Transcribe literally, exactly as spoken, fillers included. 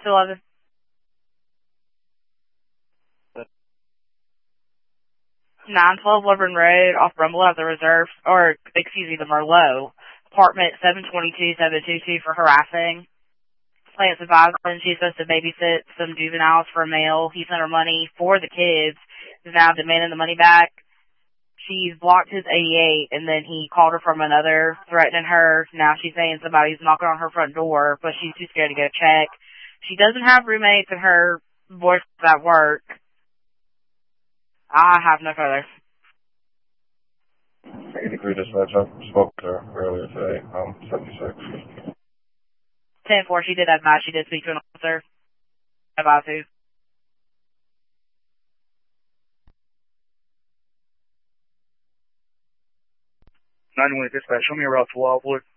eleven. nine twelve Woodburn Road, off Rumble at the Reserve, or, excuse me, the Merlot. Apartment seven twenty-two seven twenty-two for harassing. Plants advised when she's supposed to babysit some juveniles for a male. He sent her money for the kids. He's now demanding the money back. She's blocked his eighty-eight, and then he called her from another, threatening her. Now she's saying somebody's knocking on her front door, but she's too scared to go check. She doesn't have roommates, and her boyfriend's at work. I have no further. eighty-three dispatch, I spoke to her earlier today, um, seventy-six. ten four, she did advise she did speak to an officer. About to. ninety-one dispatch, show me a route to Wildwood.